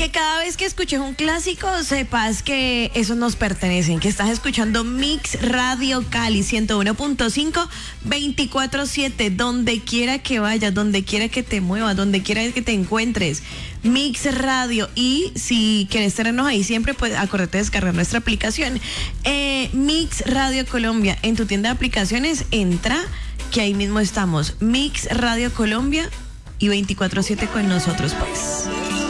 que cada vez que escuches un clásico sepas que esos nos pertenecen, que estás escuchando Mix Radio Cali 101.5 24/7, donde quiera que vayas, donde quiera que te muevas, donde quiera que te encuentres. Mix Radio. Y si quieres tenernos ahí siempre, pues acuérdate de descargar nuestra aplicación. Mix Radio Colombia. En tu tienda de aplicaciones entra, que ahí mismo estamos. Mix Radio Colombia y 24/7 con nosotros, pues.